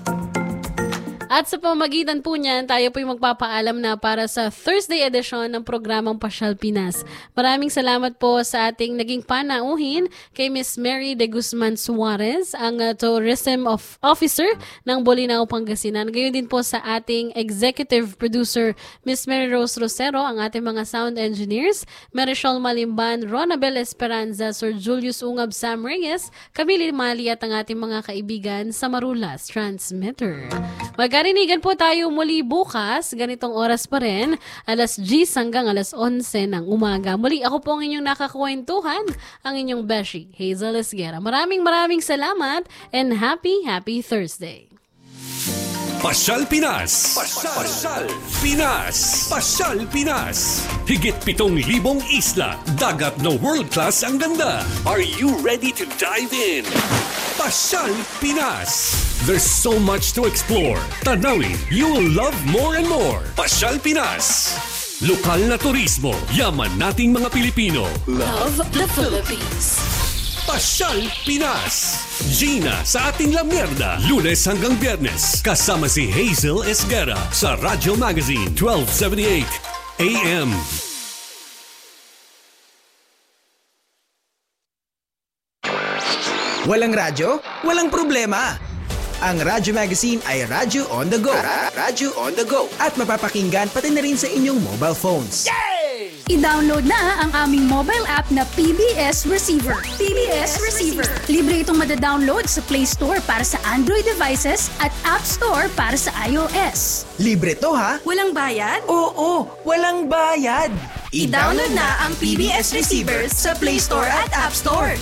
A: At sa pamamagitan po niyan, tayo po yung magpapaalam na para sa Thursday edition ng programang Pasyal Pinas. Maraming salamat po sa ating naging panauhin kay Miss Mary de Guzman Suarez, ang Tourism Officer ng Bolinao, Pangasinan. Gayon din po sa ating Executive Producer, Miss Mary Rose Rosero, ang ating mga sound engineers, Marisol Malimban, Ronabel Esperanza, Sir Julius Ungab, Sam Reyes, Camille Mali at ang ating mga kaibigan sa Marulas Transmitter. Magkarinigan po tayo muli bukas, ganitong oras pa rin, alas 10 hanggang alas 11 ng umaga. Muli ako po ang inyong nakakakwentuhan, ang inyong Beshi, Hazel Esguera. Maraming salamat and happy Thursday.
B: Pasyal Pinas. Pasyal Pinas. Pasyal Pinas. Higit 7,000 isla, dagat na world-class ang ganda. Are you ready to dive in? Pasyal Pinas. There's so much to explore. Tanawin, you will love more and more. Pasyal Pinas. Lokal na turismo, yaman nating mga Pilipino.
D: Love the Philippines.
B: Pasyal Pinas. Gina sa ating La Mierda, Lunes hanggang Biyernes. Kasama si Hazel Esguera sa Radyo Magazine 1278 AM.
M: Walang radyo? Walang problema. Ang Radyo Magazine ay Radyo on the go. Radyo on the go. At mapapakinggan pati na rin sa inyong mobile phones.
D: Yay! I-download na ang aming mobile app na PBS Receiver. PBS Receiver. Libre itong madadownload sa Play Store para sa Android devices at App Store para sa iOS.
M: Libre to ha?
D: Walang bayad?
M: Oo, walang bayad.
D: I-download na ang PBS Receiver sa Play Store at App Store.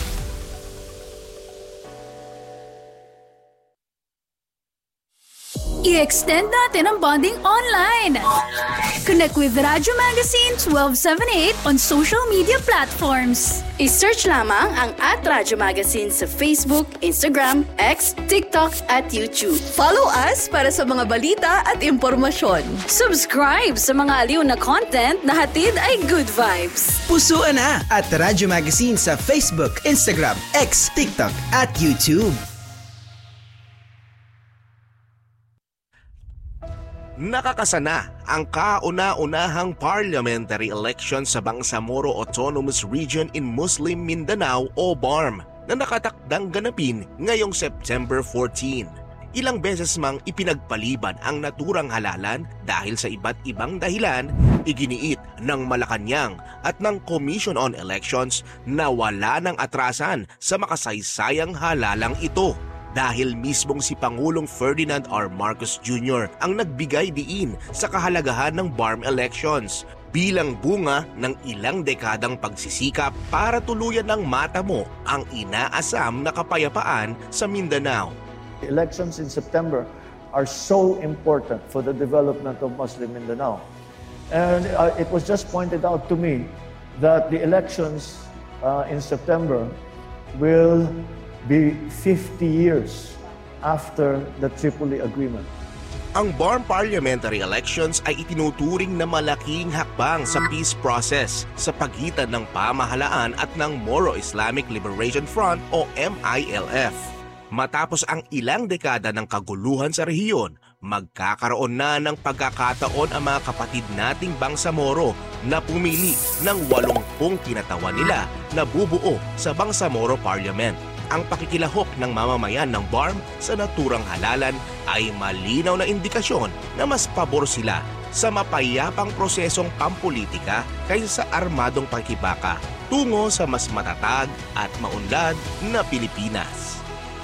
D: I-extend natin ang bonding online. Connect with Radyo Magazine 1278 on social media platforms. I-search lamang ang @Radyo Magazine sa Facebook, Instagram, X, TikTok at YouTube. Follow us para sa mga balita at impormasyon. Subscribe sa mga aliw na content na hatid ay good vibes.
M: Pusuan na at Radyo Magazine sa Facebook, Instagram, X, TikTok at YouTube.
N: Nakakasana ang kauna-unahang parliamentary election sa Bangsamoro Autonomous Region in Muslim Mindanao o BARM na nakatakdang ganapin ngayong September 14. Ilang beses mang ipinagpaliban ang naturang halalan dahil sa iba't ibang dahilan, iginiit ng Malacanang at ng Commission on Elections na wala ng atrasan sa makasaysayang halalang ito. Dahil mismong si Pangulong Ferdinand R. Marcos Jr. ang nagbigay diin sa kahalagahan ng BARM elections bilang bunga ng ilang dekadang pagsisikap para tuluyan ng matamo ang inaasam na kapayapaan sa Mindanao.
O: Elections in September are so important for the development of Muslim Mindanao. And it was just pointed out to me that the elections in September will be 50 years after the Tripoli Agreement.
N: Ang BARM parliamentary elections ay itinuturing na malaking hakbang sa peace process sa pagitan ng pamahalaan at ng Moro Islamic Liberation Front o MILF. Matapos ang ilang dekada ng kaguluhan sa rehiyon, magkakaroon na ng pagkakataon ang mga kapatid nating Bangsamoro na pumili ng 80 kinatawan nila na bubuo sa Bangsamoro Parliament. Ang pakikilahok ng mamamayan ng BARM sa naturang halalan ay malinaw na indikasyon na mas pabor sila sa mapayapang prosesong pampolitika kaysa sa armadong pakikibaka tungo sa mas matatag at maunlad na Pilipinas.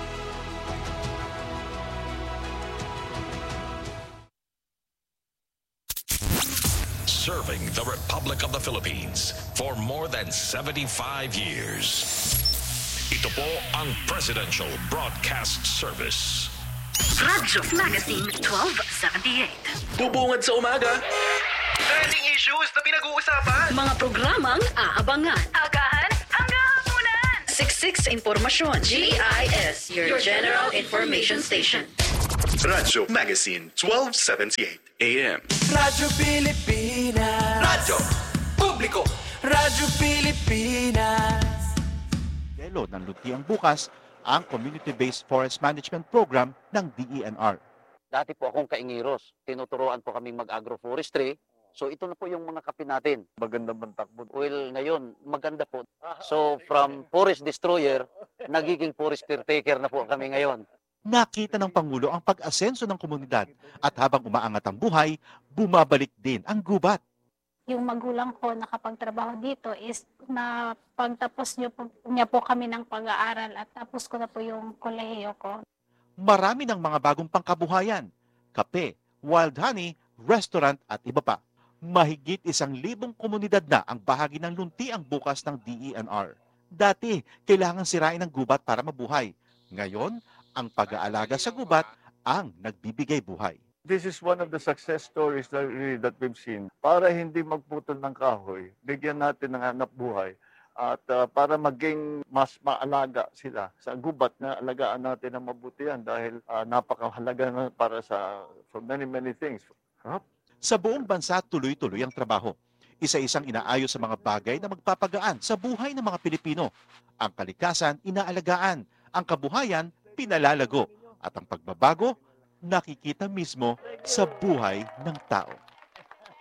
B: Serving the Republic of the Philippines for more than 75 years. Ito po ang Presidential Broadcast Service.
D: Radyo Magazine 1278.
E: Bubungad sa umaga. Trending issues na pinag-uusapan.
D: Mga programang aabangan. Agahan hanggang hapunan. Siksik sa impormasyon. GIS, your General Information Station.
E: Radyo Magazine 1278 AM.
J: Radyo Pilipinas.
E: Radyo Publiko.
J: Radyo Pilipinas.
P: Ng luntiang bukas ang Community-Based Forest Management Program ng DENR.
Q: Dati po akong kaingiros. Tinuturoan po kaming mag-agroforestry. So ito na po yung mga kape natin.
O: Maganda bang takbo?
Q: Well, ngayon, maganda po. So from forest destroyer, nagiging forest caretaker na po kami ngayon.
P: Nakita ng Pangulo ang pag-asenso ng komunidad at habang umaangat ang buhay, bumabalik din ang gubat.
R: Yung magulang ko nakapagtrabaho dito is na pagtapos niya po kami ng pag-aaral at tapos ko na po yung kolehiyo ko.
P: Marami ng mga bagong pangkabuhayan, kape, wild honey, restaurant at iba pa. Mahigit 1,000 komunidad na ang bahagi ng luntiang bukas ng DENR. Dati, kailangan sirain ang gubat para mabuhay. Ngayon, ang pag-aalaga sa gubat ang nagbibigay buhay.
O: This is one of the success stories that we've seen. Para hindi magputol ng kahoy, bigyan natin ng hanap buhay at para maging mas maalaga sila sa gubat na alagaan natin ng mabuti yan dahil napakahalaga na para for many things.
P: Sa buong bansa, tuloy-tuloy ang trabaho. Isa-isang inaayos sa mga bagay na magpapagaan sa buhay ng mga Pilipino. Ang kalikasan, inaalagaan. Ang kabuhayan, pinalalago. At ang pagbabago, nakikita mismo sa buhay ng tao.